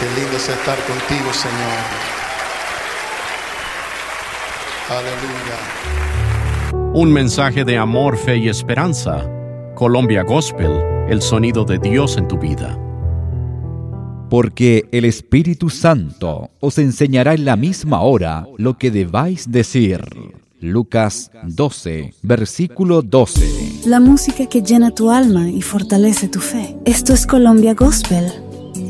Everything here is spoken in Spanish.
Qué lindo es estar contigo, Señor. Aleluya. Un mensaje de amor, fe y esperanza. Colombia Gospel, el sonido de Dios en tu vida. Porque el Espíritu Santo os enseñará en la misma hora lo que debáis decir. Lucas 12, versículo 12. La música que llena tu alma y fortalece tu fe. Esto es Colombia Gospel